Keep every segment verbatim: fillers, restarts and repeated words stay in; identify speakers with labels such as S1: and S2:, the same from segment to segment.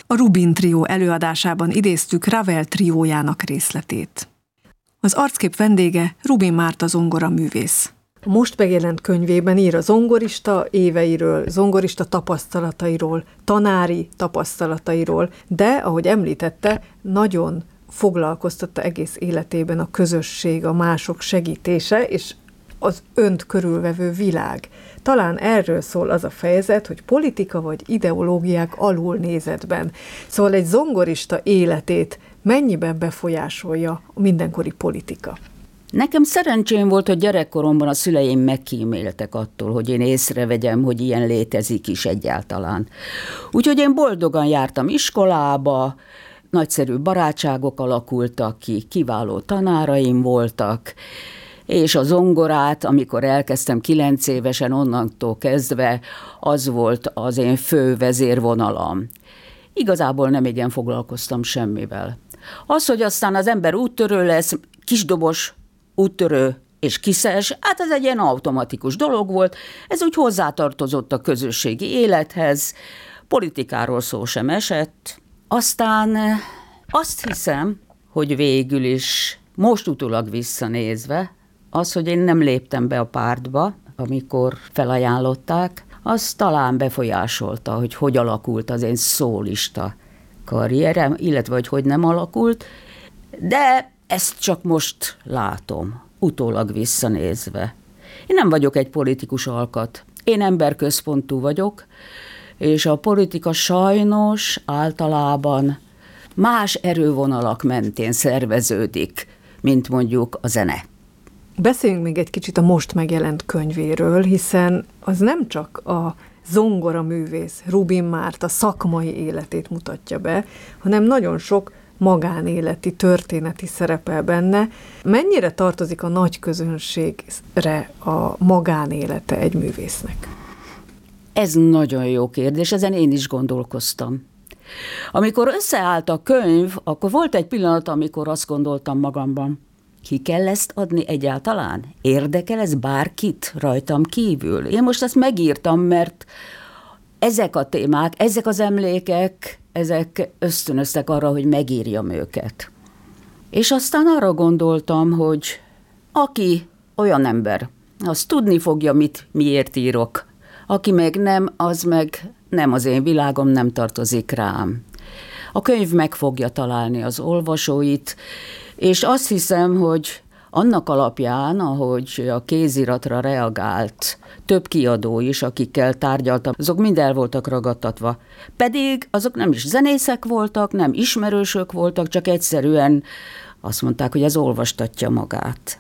S1: A Rubin trió előadásában idéztük Ravel triójának részletét. Az arckép vendége Rubin Márta zongoraművész. Most megjelent könyvében ír a zongorista éveiről, zongorista tapasztalatairól, tanári tapasztalatairól, de, ahogy említette, nagyon foglalkoztatta egész életében a közösség, a mások segítése, és az önt körülvevő világ. Talán erről szól az a fejezet, hogy politika vagy ideológiák alulnézetben. Szóval egy zongorista életét mennyiben befolyásolja a mindenkori politika?
S2: Nekem szerencsém volt, hogy gyerekkoromban a szüleim megkíméltek attól, hogy én észrevegyem, hogy ilyen létezik is egyáltalán. Úgyhogy én boldogan jártam iskolába, nagyszerű barátságok alakultak ki, kiváló tanáraim voltak, és a zongorát, amikor elkezdtem kilenc évesen, onnantól kezdve, az volt az én fő vezérvonalam. Igazából nem igen foglalkoztam semmivel. Az, hogy aztán az ember úttörő lesz, kisdobos, úttörő és kiszes, hát ez egy ilyen automatikus dolog volt, ez úgy hozzátartozott a közösségi élethez, politikáról szó sem esett. Aztán azt hiszem, hogy végül is, most utólag visszanézve, az, hogy én nem léptem be a pártba, amikor felajánlották, az talán befolyásolta, hogy hogy alakult az én szólista karrierem, illetve hogy hogy nem alakult, de ezt csak most látom, utólag visszanézve. Én nem vagyok egy politikus alkat, én emberközpontú vagyok, és a politika sajnos általában más erővonalak mentén szerveződik, mint mondjuk a zene.
S1: Beszéljünk még egy kicsit a most megjelent könyvéről, hiszen az nem csak a zongoraművész Rubin Márta szakmai életét mutatja be, hanem nagyon sok magánéleti, történeti szerepel benne. Mennyire tartozik a nagy közönségre a magánélete egy művésznek?
S2: Ez nagyon jó kérdés, ezen én is gondolkoztam. Amikor összeállt a könyv, akkor volt egy pillanat, amikor azt gondoltam magamban, ki kell ezt adni egyáltalán? Érdekel ez bárkit rajtam kívül? Én most ezt megírtam, mert ezek a témák, ezek az emlékek, ezek ösztönöztek arra, hogy megírjam őket. És aztán arra gondoltam, hogy aki olyan ember, az tudni fogja, mit, miért írok. Aki meg nem, az meg nem az én világom, nem tartozik rám. A könyv meg fogja találni az olvasóit, és azt hiszem, hogy annak alapján, ahogy a kéziratra reagált több kiadó is, akikkel tárgyaltam, azok mind el voltak ragadtatva. Pedig azok nem is zenészek voltak, nem ismerősök voltak, csak egyszerűen azt mondták, hogy ez olvastatja magát.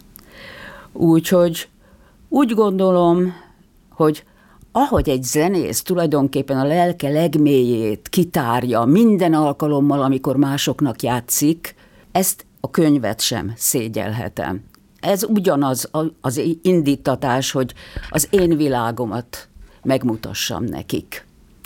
S2: Úgyhogy úgy gondolom, hogy ahogy egy zenész tulajdonképpen a lelke legmélyét kitárja minden alkalommal, amikor másoknak játszik, ezt a könyvet sem szégyelhetem. Ez ugyanaz az indítatás, hogy az én világomat megmutassam nekik.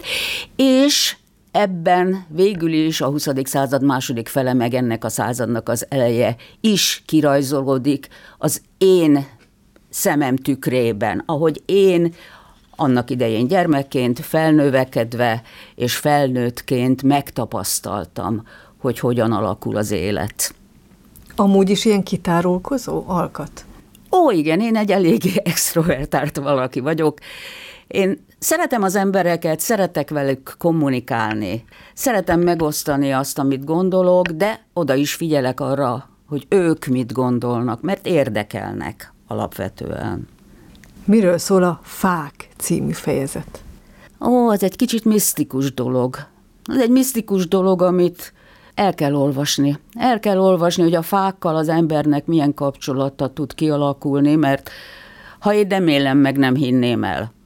S2: És ebben végül is a huszadik század második fele, meg ennek a századnak az eleje is kirajzolódik az én szemem tükrében, ahogy én annak idején gyermekként, felnövekedve és felnőttként megtapasztaltam, hogy hogyan alakul az élet.
S1: Amúgy is ilyen kitárulkozó alkat?
S2: Ó, igen, én egy eléggé extrovertált valaki vagyok. Én szeretem az embereket, szeretek velük kommunikálni. Szeretem megosztani azt, amit gondolok, de oda is figyelek arra, hogy ők mit gondolnak, mert érdekelnek alapvetően.
S1: Miről szól a Fák című fejezet?
S2: Ó, ez egy kicsit misztikus dolog. Ez egy misztikus dolog, amit el kell olvasni. El kell olvasni, hogy a fákkal az embernek milyen kapcsolata tud kialakulni, mert ha én nem élem meg, nem hinném el.